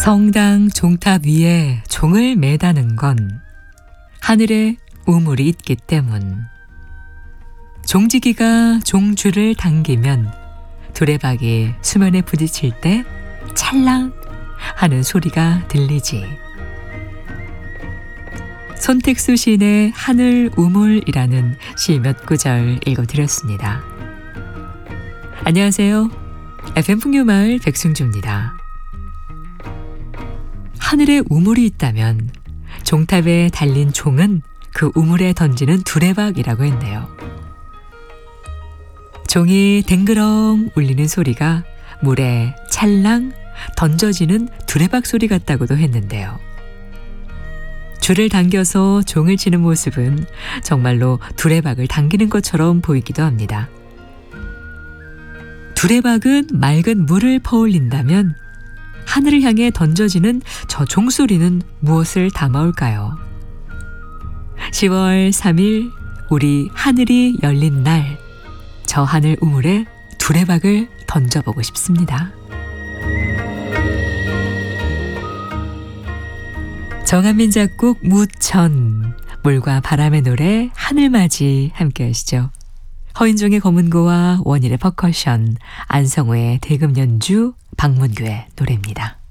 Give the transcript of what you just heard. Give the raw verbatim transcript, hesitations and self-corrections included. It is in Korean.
성당 종탑 위에 종을 매다는 건 하늘에 우물이 있기 때문. 종지기가 종줄을 당기면 두레박이 수면에 부딪힐 때 찰랑 하는 소리가 들리지. 손택수 시인의 하늘 우물이라는 시 몇 구절 읽어드렸습니다. 안녕하세요. 에프엠 풍류마을 백승주입니다. 하늘에 우물이 있다면 종탑에 달린 종은 그 우물에 던지는 두레박이라고 했네요. 종이 댕그렁 울리는 소리가 물에 찰랑 던져지는 두레박 소리 같다고도 했는데요. 줄을 당겨서 종을 치는 모습은 정말로 두레박을 당기는 것처럼 보이기도 합니다. 두레박은 맑은 물을 퍼올린다면 하늘을 향해 던져지는 저 종소리는 무엇을 담아올까요? 시월 삼일 우리 하늘이 열린 날, 저 하늘 우물에 두레박을 던져보고 싶습니다. 정한민 작곡 무천, 물과 바람의 노래 하늘맞이 함께 하시죠. 허인종의 검은고와 원일의 퍼커션, 안성우의 대금 연주, 박문규의 노래입니다.